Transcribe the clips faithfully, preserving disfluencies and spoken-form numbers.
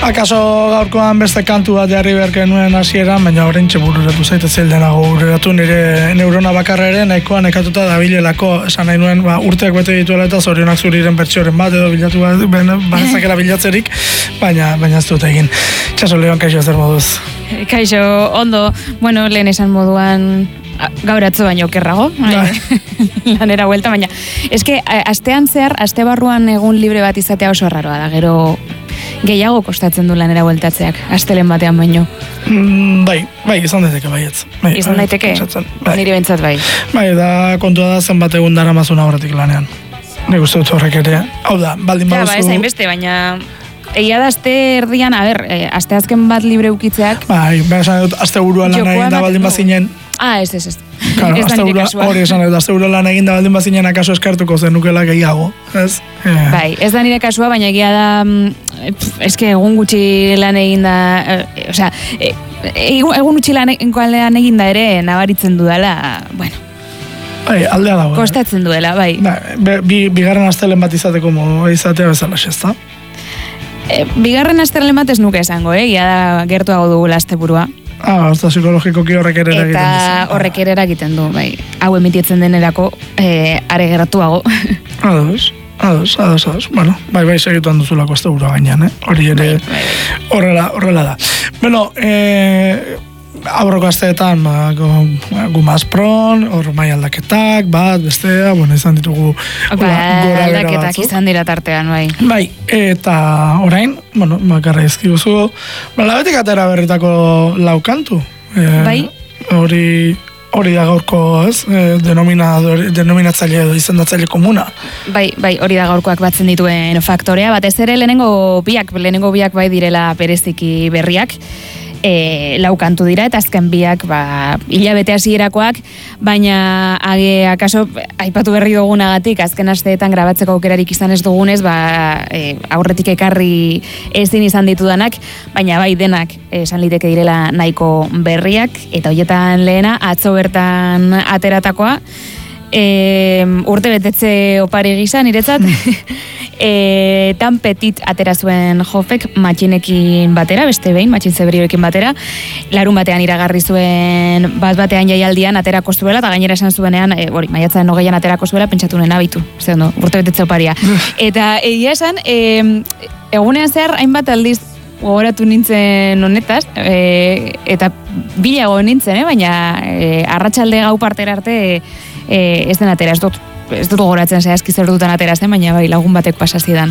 Akaso gaurkoan beste kantu bat jarri beharken nuen hasieran, baina orain txebururatu zaite zeldenago urreratu nire neurona bakarra ere nahikoa nekatuta dabilelako, esan nahi nuen ba, urteak bete dituela eta zorionak zuriren bertsioren bat edo bilatu bat, banezakela bilatzerik, baina, baina ez dut egin. Txaso Leon, kaixo zer moduz? Kaixo, ondo, bueno, lehen esan moduan gaur atzo baino okerrago, lanera huelta, baina eske, astean zehar, aste barruan egun libre bat izatea oso raroa da, gero gehiago kostatzen du lanera hueltatzeak, astelen batean baino. Mm, bai, bai, izan daiteke baietz. Bai, izan daiteke? Bai. Niri bentsat bai. Bai, da kontua da zenbat egun dara mazuna horretik lanean. Nik uste dut horrek ere. Hau da, baldin baduzu... Ja, ba, ez hainbeste, baina... Egia da aste erdian, a ber, eh, aste azken bat libre ukitzeak... Bai, ba, esan dut, aste burua lan egin da baldin bazinen... Ah, ez, ez, ez. Claro, ez da nire kasua. Hori esan dut, aste burua lan egin da baldin bazinen akaso eskartuko zenukela gehiago, ez? Eh. Bai, ez da nire kasua, baina egia da... Eske egun gutxi lan egin da... Eh, Osea, eh, egun gutxi lan egin da ere nabaritzen dudala, bueno... Bai, aldea dago. Kostatzen duela, bai. Ba, bi, bigarren astelen bat izateko modu izatea bezala, ez E, bigarren astelen bat ez nuke esango, eh? Ia da gertuago dugu asteburua. Ah, ez da psikologikoki horrek ere eragiten du. Eta horrek ere eragiten du, bai. Hau emititzen denerako, eh, are gertuago. Ados, ados, ados, ados. Bueno, bai, bai, segituan duzulako asteburua gainean, eh? Hori ere horrela, horrela da. Bueno, eh... aurreko asteetan ba, Gumazpron, hor mai aldaketak, bat, bestea, bueno, izan ditugu ba, aldaketak izan dira tartean, bai. Bai, eta orain, bueno, bakarra izkibuzu, ba, labetik atera berritako laukantu. E, bai. Hori, hori da gaurko, ez, e, denominatzaile edo izendatzaile komuna. Bai, bai, hori da gaurkoak batzen dituen faktorea, batez ere lehenengo biak, lehenengo biak bai direla bereziki berriak, E, lau kantu dira eta azken biak ba, hilabete hasierakoak, baina age, akaso aipatu berri dugunagatik azken asteetan grabatzeko aukerarik izan ez dugunez, ba, e, aurretik ekarri ezin izan ditudanak, baina bai denak esan liteke direla nahiko berriak, eta horietan lehena atzo bertan ateratakoa, e, urte betetze opari gisa niretzat, E, tan petit atera zuen Jofek matxinekin batera, beste behin, matxin zeberioekin batera, larun batean iragarri zuen bat batean jaialdian aterako zuela, eta gainera esan zuenean, e, hori, maiatzaren hogeian aterako zuela, pentsatu nena bitu, zer no, urte betetze oparia. Eta egia esan, e, egunean zehar hainbat aldiz gogoratu nintzen honetaz, e, eta bilago nintzen, eh? Baina e, arratsalde gau partera arte e, ez den atera, ez dut. Ez dut gogoratzen zehazki zer dutan aterazen, baina bai lagun batek pasazidan.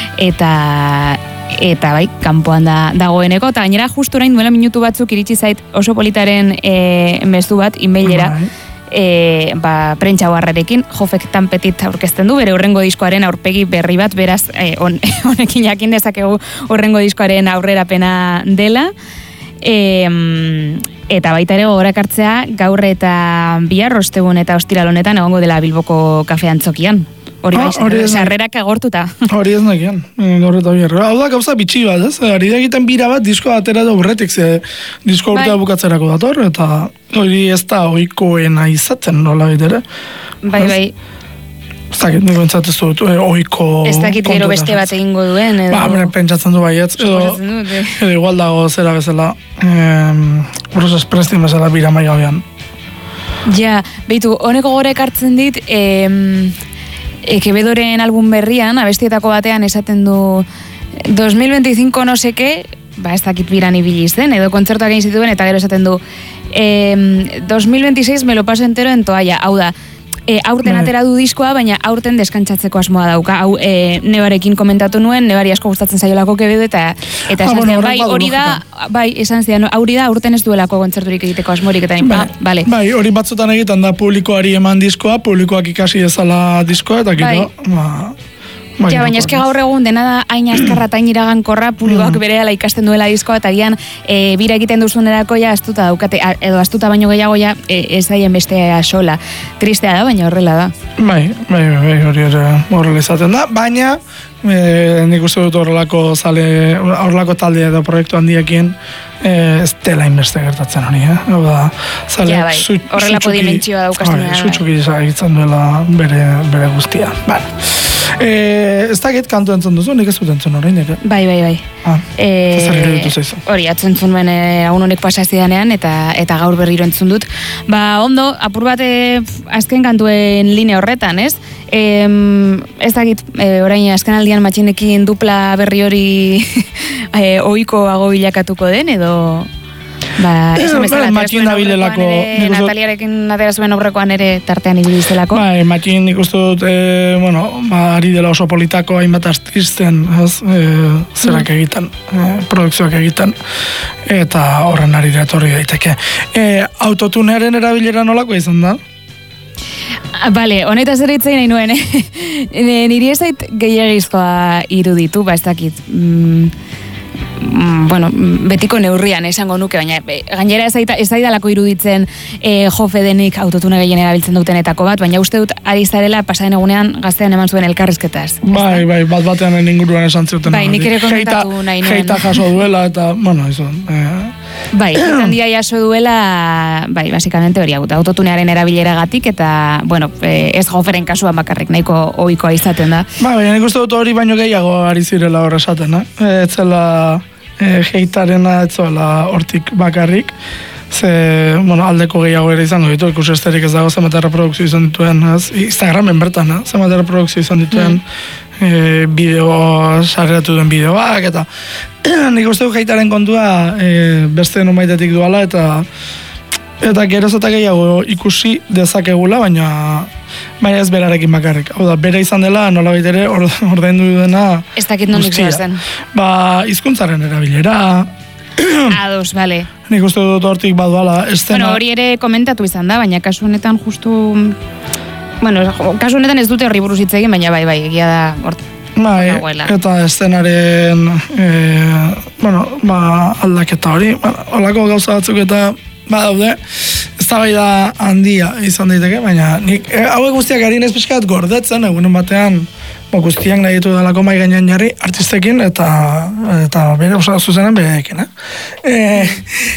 Eta eta bai, kanpoan da dagoeneko, eta gainera justu orain duela minutu batzuk iritsi zait oso politaren e, mezu bat, e-mailera, e, ba, prentsa barrarekin, Jofek tan petit aurkezten du, bere horrengo diskoaren aurpegi berri bat, beraz, e, on, honekin jakin dezakegu horrengo diskoaren aurrerapena dela, e, eta baita ere gogorakartzea gaur eta bihar ostegun eta ostiral honetan egongo dela Bilboko kafe antzokian. Hori bai, sarrerak agortuta. Hori ez nahian, gaur eta bihar. Hau da gauza bitxi bat, ez? Ari da egiten bira bat diskoa atera da urretik, ze diskoa urtea bukatzerako dator, eta hori ez da ohikoena izaten nola ere. Bai, bai. Ez dakit, niko entzat ez dut, ohiko... Ez dakit gero beste bat egingo duen, edo... Ba, pentsatzen du baietz, edo, edo igual dago zera bezala, Bruce Springsteen bezala bira mai gabean. Ja, behitu, honeko gore ekartzen dit, em, e, Quevedoren album berrian, abestietako batean esaten du dos mil veinticinco no sé qué, ba ez dakit biran ibili zen, edo kontzertuak egin zituen, eta gero esaten du em, dos mil veintiséis me lo paso entero en toalla, hau da, E, aurten atera du diskoa, baina aurten deskantzatzeko asmoa dauka. Hau, e, nebarekin komentatu nuen, nebari asko gustatzen zaiolako Quevedo, eta eta esan ah, bueno, bai, hori da, bai, esan zidan, hori da, aurten ez duelako kontzerturik egiteko asmorik, eta bai, ah, vale. Bai, hori batzutan egiten da publikoari eman diskoa, publikoak ikasi ezala diskoa, eta gero, bai. Ba, bai, ja, baina eske gaur egun dena da hain azkarra eta hain iragankorra, publikoak berehala ikasten duela diskoa, eta gian e, bira egiten duzunerako ja astuta daukate, edo astuta baino gehiago ja e, ez daien bestea sola. Tristea da, baina horrela da. Bai, bai, bai, hori ere horrela izaten da, baina e, nik uste dut horrelako zale, horrelako talde edo proiektu handiekin e, ez dela inbeste gertatzen hori, eh? Oda, zale, ja, bai, horrelako dimentsioa daukasten. Zutxuki bai, bai. Duela bere, bere guztia. Bai. E, ez dakit kantu entzun duzu, nik ez dut entzun horrein, ere? Bai, bai, bai. Ah, e, zer iruditu zaizu. Hori, atzentzun nuen agun honek pasazidanean, eta eta gaur berriro entzun dut. Ba, ondo, apur bat e, azken kantuen linea horretan, ez? E, ez dakit, e, orain azken aldian matxinekin dupla berri hori e, ohikoago bilakatuko den, edo... Ba, esan bezala, Matxin dabilelako... Nataliarekin atera zuen aurrekoan ere tartean ibilizelako. Bai, Matxin nik uste dut, e, bueno, ba, ari dela oso politako hainbat artisten, ez, e, zerak egiten, e, produkzioak egiten, eta horren ari da etorri daiteke. E, autotunearen erabilera nolako izan da? Bale, honetaz ere itzai nahi nuen, eh? Niri ez zait gehiagizkoa iruditu, ba ez dakit... Mm, bueno, betiko neurrian esango nuke, baina gainera ez zaidalako iruditzen e, jofe denik autotune gehien erabiltzen dutenetako bat, baina uste dut ari zarela pasaren egunean gaztean eman zuen elkarrizketaz. Bai, bai, bat batean inguruan esan zuten. Bai, nik ere komentatu nahi nuen. Heita jaso duela eta, bueno, izan. Eh. Bai, handia jaso duela, bai, basikamente hori, autotunearen erabileragatik eta, bueno, ez joferen kasuan bakarrik, nahiko ohikoa izaten da. Bai, baina nik uste dut hori baino gehiago ari zirela hor esaten, eh? Ez zela... E, heitarena etzoela hortik bakarrik, ze, bueno, aldeko gehiago ere izango ditu, ikus esterik ez dago zenbat reprodukzio izan dituen, ez, Instagramen bertan, eh? zenbat reprodukzio izan dituen mm. e, bideo, sarreratu duen bideoak, eta nik uste du heitaren kontua e, beste numaitetik duala, eta eta geroz eta gehiago ikusi dezakegula, baina baina ez berarekin bakarrik. Hau da, bere izan dela, nolabait ere, ordaindu dena ez dakit nondik zoazen. Ba, hizkuntzaren erabilera. Ados, bale. Nik uste dut hortik baduala estena. Bueno, hori ere komentatu izan da, baina kasu honetan justu... Bueno, kasu honetan ez dute horri buruz hitz egin, baina bai, bai, egia da hort. Bai, eta estenaren, e, bueno, ba, aldaketa hori, bueno, holako gauza batzuk eta badaude, eztabaida handia izan daiteke, baina nik e, hauek guztiak harin ez pixkat gordetzen, egunen batean bo, guztiak nahi ditu dalako mai gainean jarri artistekin eta eta bere osa zuzenen bereekin, eh? E,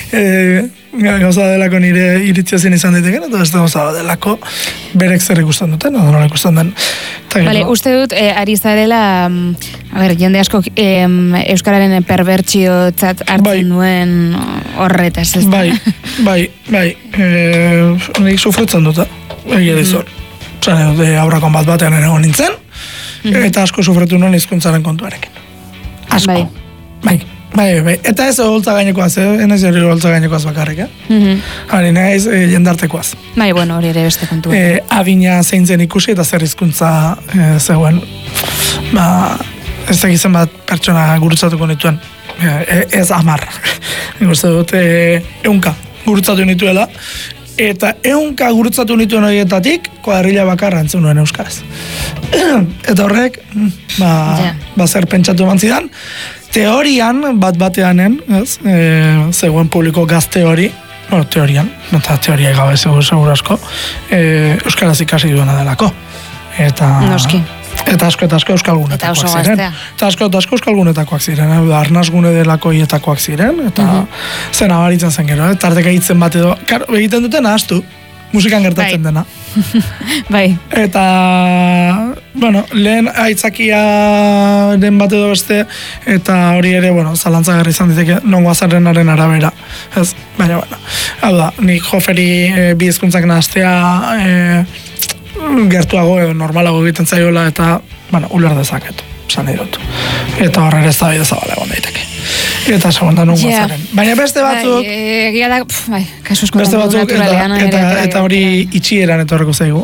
e, gauza delako nire iritzia zin izan daiteken, eta beste gauza delako berek zer ikusten duten, edo nola ikusten den. Bale, uste dut, e, ari zarela, a ber, jende asko e, euskararen perbertsio tzat hartzen bai. Duen horretaz, ez da? Bai, bai, bai, e, nik sufritzen dut, egia dizor. Mm. Zane dut, aurrakon bat batean ere nintzen, mm-hmm. eta asko sufritu nuen hizkuntzaren kontuarekin. Asko. Bai. Bai. Bai, bai, eta ez holtza gainekoaz, eh? Enez hori holtza gainekoaz bakarrik, eh? Mm-hmm. Hari nahiz e, jendartekoaz. Bai, bueno, hori ere beste kontu. E, adina zein zen ikusi eta zer hizkuntza e, zegoen. Ba, ez egizen bat pertsona gurutzatuko nituen. E, ez amar. Nik uste dut, e, eunka gurutzatu nituela. Eta eunka gurutzatu nituen horietatik, kuadrilla bakarra entzun nuen euskaraz. Eta horrek, ba, yeah. ba zer pentsatu eman zidan, teorian, bat bateanen, ez, e, zegoen publiko gazte hori, bueno, teorian, eta teoria gabe segur, segur asko, e, euskaraz ikasi duena delako. Eta, Noski. Eta asko eta asko euskalgunetakoak ziren. Eta asko eta asko euskalgunetakoak ziren, eh? Arnazgune delako hietakoak ziren, eta uh-huh. zen abaritzen zen gero, eh? Tarteka hitzen bat edo, karo, egiten duten ahaztu, musikan gertatzen bai. dena. Bai. Eta, bueno, lehen aitzakia den bat edo beste, eta hori ere, bueno, zalantzagarri izan diteke, nongo azarrenaren arabera. Ez, baina, bueno, hau da, nik joferi e, bi hizkuntzak nahaztea, e, gertuago edo normalago egiten zaiola eta, bueno, uler dezaket, esan nahi dut. Eta horre ere ez da bide zabala egon daiteke. Eta segunda nungo yeah. zaren. Baina beste batzuk... Bai, egia da, pf, bai, kasu beste batzuk, eta, eta, eta hori itxieran etorreko zaigu.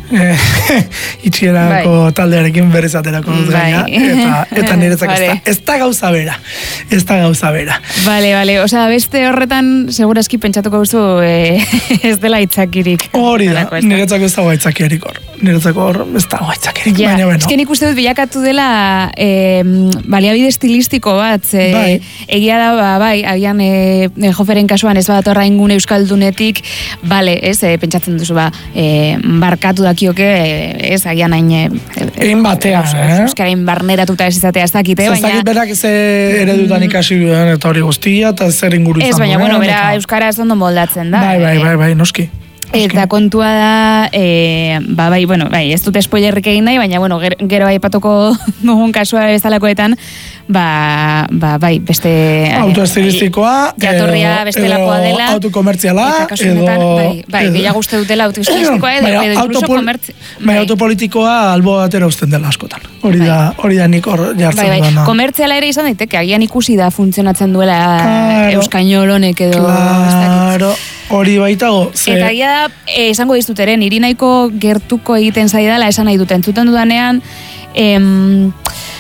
Itxierako bai. Taldearekin berriz aterako dut gaina, eta, eta niretzak vale. ez, da, ez da gauza bera. Ez da gauza bera. Bale, bale, osea, beste horretan segurazki pentsatuko duzu eh, ez dela aitzakirik. Hori da, niretzako ez dago aitzakirik hor. Niretzako hor ez dago aitzakirik, ja, baina beno. Ezken ikuste dut bilakatu dela eh, baliabide estilistiko bat, eh, bai. Egia da, ba, bai, agian eh, joferen kasuan ez bat horra ingune euskaldunetik, bale, ez, eh, pentsatzen duzu, ba, eh, barkatu da kioke, ez, agian hain... Egin batean, eh? Euskarain barneratuta ez izatea ez dakite, baina... Ez dakit berak ze eredutan ikasi duen eta hori guztia, eta zer inguru izan duen. Ez, baina, bueno, bera eta... Euskaraz ondo moldatzen da. Bai, bai, bai, bai, noski. Eta kontua da, e, ba, bai, bueno, bai, ez dute spoilerrik egin nahi, baina, bueno, gero, gero aipatuko dugun kasua bezalakoetan, ba, ba, bai, beste... Autoestilistikoa, jatorria bestelakoa dela. Autokomertziala, edo... Bai, bai, gehiago uste dutela autoestilistikoa, edo, edo incluso komertzi... Bai, autopolitikoa albo batera usten dela askotan. Hori da, hori da nik hor jartzen bai, bai. duena. Komertziala ere izan daiteke, agian ikusi da funtzionatzen duela euskainol honek edo... Claro. Hori baitago. Ze... Eta gira da, eh, esango dizut ere, niri nahiko gertuko egiten zaidala, esan nahi duten. Zuten dudanean, em,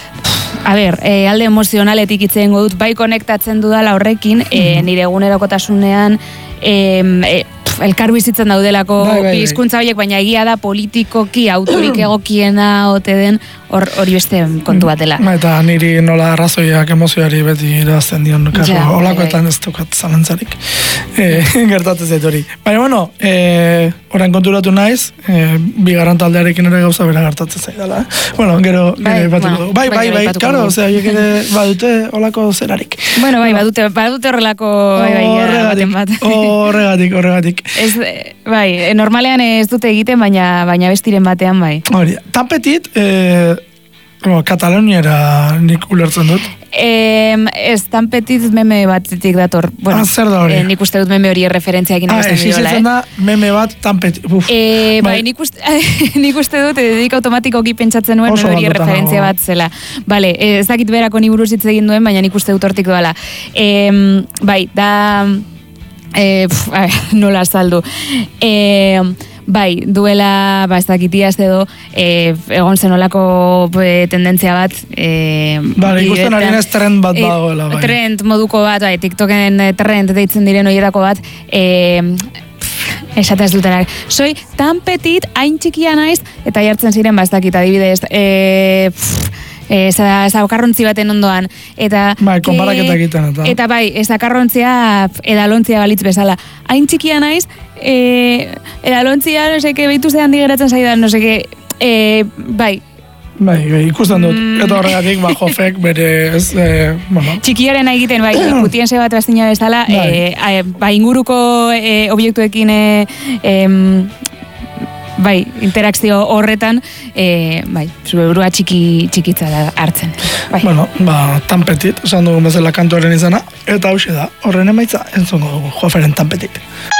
a ber, e, alde emozionaletik itzen dut, bai konektatzen dudala horrekin, e, nire egunerokotasunean, em, e, elkar bizitzen daudelako bai, bai, bai. hizkuntza horiek, baina egia da politikoki autorik egokiena ote den hori beste kontu bat dela. Ba, eta niri nola arrazoiak emozioari beti irazten dion, kaso, ja, olakoetan ez dukat zalantzarik. E, gertatzen zait hori. Baina, bueno, e, orain konturatu naiz, e, bigarren taldearekin ere gauza bera gertatzen zaidala. Eh? Bueno, gero, bai, gero bueno, dugu. Bai, bai, bai, bai, karo, ozera, hiek ere badute olako zerarik. Bueno, bai, badute, badute horrelako, bai, bai, horregatik, bat. horregatik, horregatik. Ez, bai, normalean ez dute egiten, baina baina bestiren batean bai. Hori, tan petit, eh, bueno, Kataloniara nik ulertzen dut. Eh, ez tan petit meme batetik dator. Bueno, ah, zer da hori? Eh, nik uste dut meme hori referentziakin ah, egiten diola, eh? da meme bat tan petit. Uf, eh, bai, nik uste, nik uste dut edik automatikoki pentsatzen nuen meme hori referentzia bat zela. Bale, ez dakit berako ni buruz hitz egin duen, baina nik uste dut hortik doala. Eh, bai, da... E, pf, a, nola azaldu. E, bai, duela, ba, ez dakitiaz edo, e, egon zenolako e, tendentzia bat. E, Bale, ikusten ari nez trend bat dagoela, bai. Trend moduko bat, bai, TikToken trend deitzen diren horietako bat, e, esatez dutenak. Soy tan petit, hain txikia naiz, eta jartzen ziren, ba, ez dakit, adibidez, e, pff, Ez akarrontzi baten ondoan. Eta, bai, konparaketak egiten. Eta, eta bai, ez akarrontzia edalontzia balitz bezala. Hain txikia naiz, e, edalontzia, no seke, behitu zehan digeratzen zaidan, no seke, e, bai. Bai, bai, ikusten dut. Mm. Eta horregatik, ba, jofek bere, ez, e, bueno. Txikiaren egiten, bai, ikutien bat bastina bezala, bai, e, ba, inguruko e, objektuekin, e, e, bai, interakzio horretan, e, bai, zure burua txiki, txikitza da hartzen. Bai. Bueno, ba, tan petit, esan dugun bezala kantuaren izana, eta hauxe da, horren emaitza, entzongo dugu, Joferen tan petit.